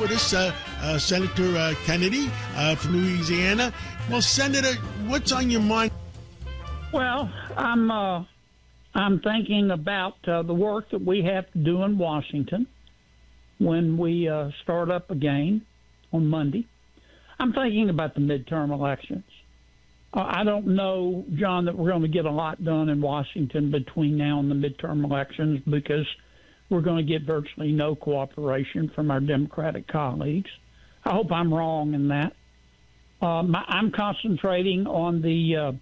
with us, Senator Kennedy from Louisiana. Well, Senator, what's on your mind? Well, I'm thinking about the work that we have to do in Washington when we start up again on Monday. I'm thinking about the midterm elections. I don't know, John, that we're going to get a lot done in Washington between now and the midterm elections because we're going to get virtually no cooperation from our Democratic colleagues. I hope I'm wrong in that. I'm concentrating on the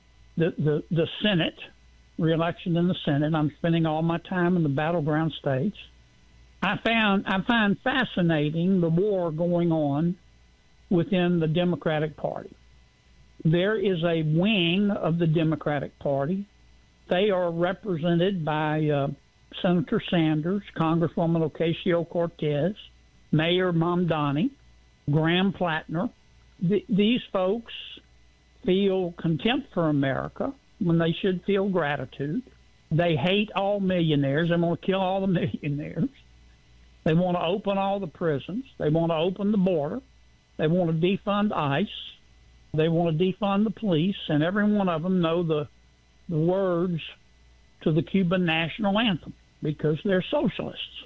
Senate, re-election in the Senate. I'm spending all my time in the battleground states. I find fascinating the war going on within the Democratic Party. There is a wing of the Democratic Party. They are represented by Senator Sanders, Congresswoman Ocasio-Cortez, Mayor Mamdani, Graham Plattner. These folks feel contempt for America when they should feel gratitude. They hate all millionaires. They want to kill all the millionaires. They want to open all the prisons. They want to open the border. They want to defund ICE. They want to defund the police, and every one of them know the words to the Cuban national anthem because they're socialists.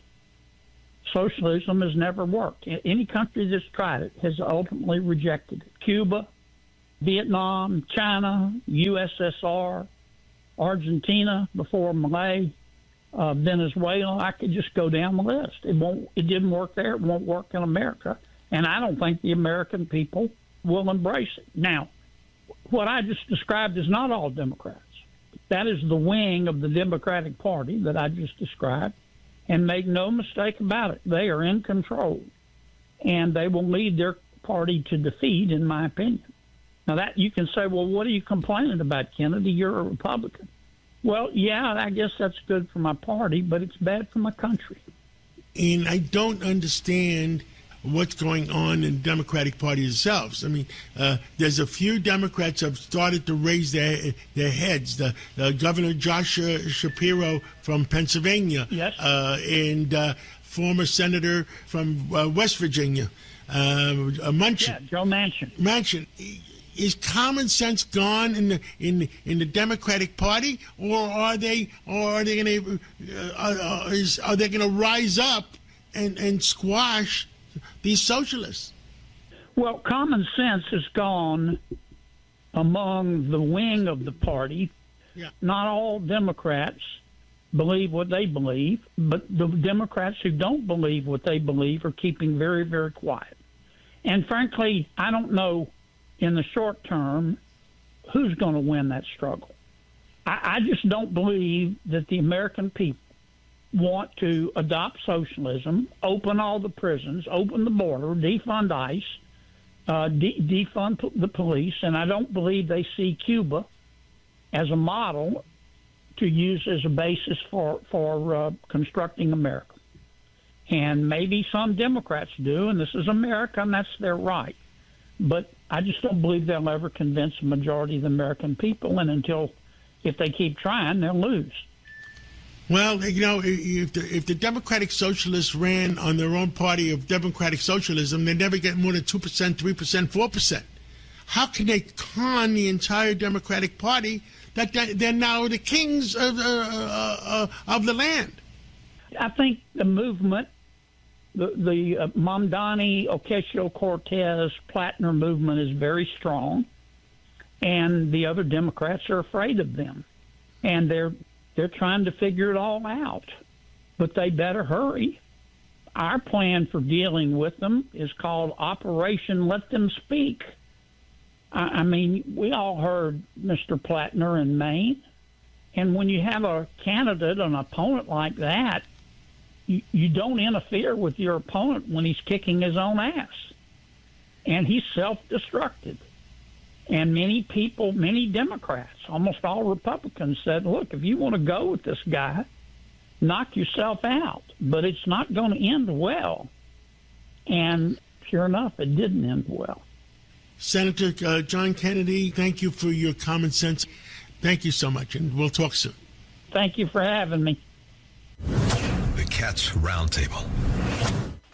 Socialism has never worked. Any country that's tried it has ultimately rejected it. Cuba, Vietnam, China, USSR, Argentina before Malay, Venezuela. I could just go down the list. It didn't work there. It won't work in America. And I don't think the American people will embrace it. Now, what I just described is not all Democrats. That is the wing of the Democratic Party that I just described. And make no mistake about it, they are in control. And they will lead their party to defeat, in my opinion. Now, that you can say, well, what are you complaining about, Kennedy? You're a Republican. Well, yeah, I guess that's good for my party, but it's bad for my country. And I don't understand what's going on in the Democratic Party themselves. I mean, there's a few Democrats have started to raise their heads. The Governor Josh Shapiro from Pennsylvania, yes, and former Senator from West Virginia, Manchin. Yeah, Joe Manchin. Manchin. Is common sense gone in the Democratic Party, or are they going to rise up and squash these socialists? Well, common sense is gone among the wing of the party. Yeah. Not all Democrats believe what they believe, but the Democrats who don't believe what they believe are keeping very, very quiet. And frankly, I don't know in the short term who's going to win that struggle. I just don't believe that the American people want to adopt socialism, open all the prisons, open the border, defund ICE, defund the police, and I don't believe they see Cuba as a model to use as a basis for constructing America. And maybe some Democrats do, and this is America, and that's their right. But I just don't believe they'll ever convince the majority of the American people, and if they keep trying, they'll lose. Well, you know, if the Democratic Socialists ran on their own party of Democratic Socialism, they'd never get more than 2%, 3%, 4%. How can they con the entire Democratic Party that they're now the kings of the land? I think the movement, the Mamdani, Ocasio-Cortez, Plattner movement is very strong, and the other Democrats are afraid of them, and they're trying to figure it all out, but they better hurry. Our plan for dealing with them is called Operation Let Them Speak. I mean, we all heard Mr. Plattner in Maine, and when you have a candidate, an opponent like that, you don't interfere with your opponent when he's kicking his own ass. And he's self-destructive. And many people, many Democrats, almost all Republicans said, look, if you want to go with this guy, knock yourself out. But it's not going to end well. And sure enough, it didn't end well. Senator John Kennedy, thank you for your common sense. Thank you so much, and we'll talk soon. Thank you for having me. The Cats Roundtable.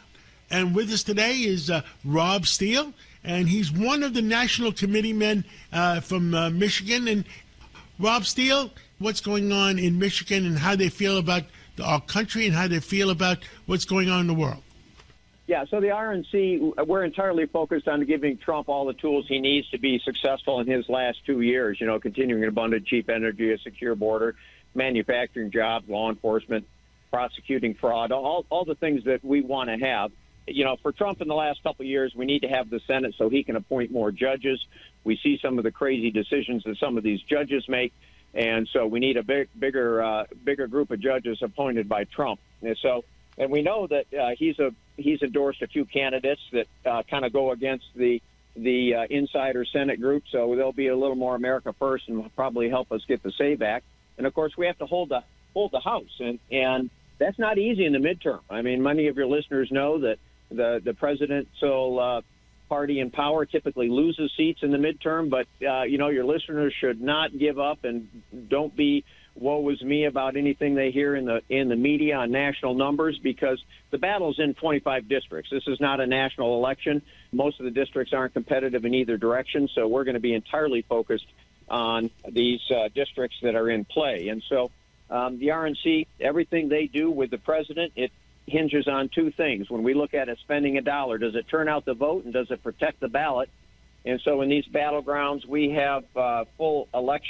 And with us today is Rob Steele, and he's one of the national committeemen from Michigan. And Rob Steele, what's going on in Michigan and how they feel about our country and how they feel about what's going on in the world? Yeah, so the RNC, we're entirely focused on giving Trump all the tools he needs to be successful in his last 2 years, continuing an abundant, cheap energy, a secure border, manufacturing jobs, law enforcement, prosecuting fraud, all the things that we want to have. For Trump in the last couple of years, we need to have the Senate so he can appoint more judges. We see some of the crazy decisions that some of these judges make, and so we need a bigger group of judges appointed by Trump. And we know that he's endorsed a few candidates that kind of go against the insider Senate group, so there'll be a little more America first and probably help us get the SAVE Act. And of course, we have to hold the House, and that's not easy in the midterm. I mean, many of your listeners know that the presidential party in power typically loses seats in the midterm, but your listeners should not give up and don't be woe is me about anything they hear in the media on national numbers, because the battle's in 25 districts. This is not a national election. Most of the districts aren't competitive in either direction, so we're going to be entirely focused on these districts that are in play. And so the RNC, everything they do with the president, it hinges on two things. When we look at it spending a dollar, does it turn out the vote and does it protect the ballot? And so in these battlegrounds, we have full election